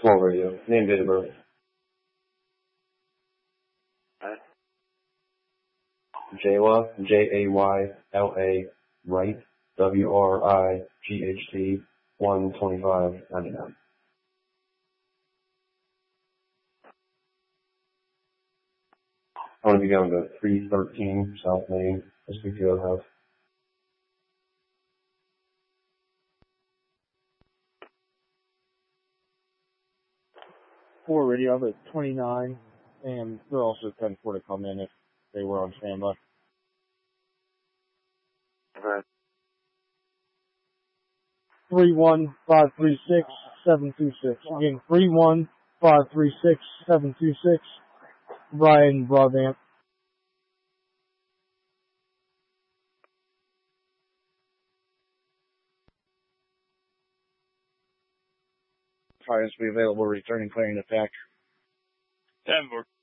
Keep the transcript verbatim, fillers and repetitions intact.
Small radio. Name, date of birth. What? Jayla, J A Y L A, Wright, W R I G H T, one twenty-five ninety-nine. I want to be going to three thirteen South Main, S B P O House. Four radio, but twenty-nine, and they're also ten four to come in if they were on standby. Okay. Three one five three six seven two six. Again, three one five three six seven two six. Ryan Broadband. Tires be available returning clearing the factory. ten four.